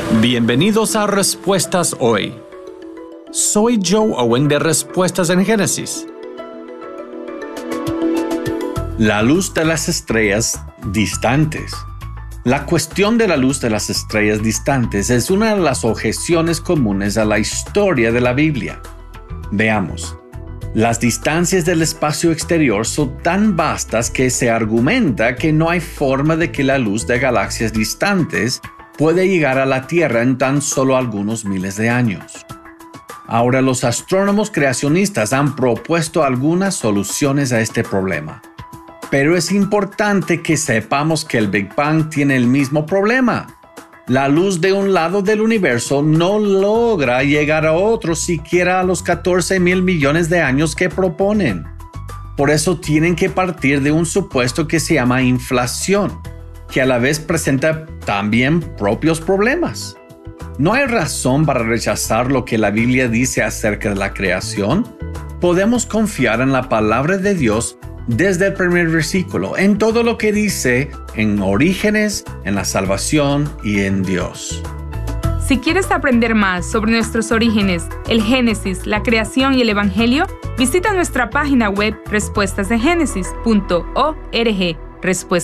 Bienvenidos a Respuestas Hoy. Soy Joe Owen de Respuestas en Génesis. La luz de las estrellas distantes. La cuestión de la luz de las estrellas distantes es una de las objeciones comunes a la historia de la Biblia. Veamos. Las distancias del espacio exterior son tan vastas que se argumenta que no hay forma de que la luz de galaxias distantes puede llegar a la Tierra en tan solo algunos miles de años. Ahora, los astrónomos creacionistas han propuesto algunas soluciones a este problema. Pero es importante que sepamos que el Big Bang tiene el mismo problema. La luz de un lado del universo no logra llegar a otro siquiera a los 14,000 millones de años que proponen. Por eso tienen que partir de un supuesto que se llama inflación, que a la vez presenta también propios problemas. No hay razón para rechazar lo que la Biblia dice acerca de la creación. Podemos confiar en la palabra de Dios desde el primer versículo, en todo lo que dice en Orígenes, en la salvación y en Dios. Si quieres aprender más sobre nuestros orígenes, el Génesis, la creación y el Evangelio, visita nuestra página web respuestasdegénesis.org.